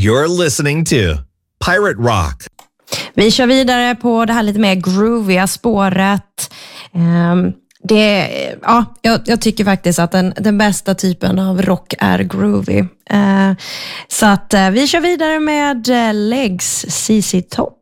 You're listening to Pirate Rock. Vi kör vidare på det här lite mer grooviga spåret. Jag tycker faktiskt att den bästa typen av rock är groovy. Så att vi kör vidare med Legs CC Top.